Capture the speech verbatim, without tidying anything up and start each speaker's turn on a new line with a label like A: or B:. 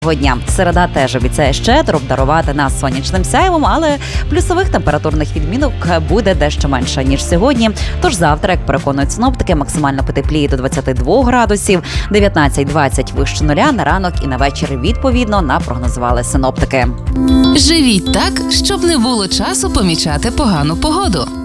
A: Дня. Середа теж обіцяє щедро обдарувати нас сонячним сяйвом, але плюсових температурних відмінок буде дещо менше, ніж сьогодні. Тож завтра, як переконують синоптики, максимально потепліє до двадцяти двох градусів, дев'ятнадцять-двадцять вище нуля на ранок і на вечір відповідно напрогнозували синоптики.
B: Живіть так, щоб не було часу помічати погану погоду.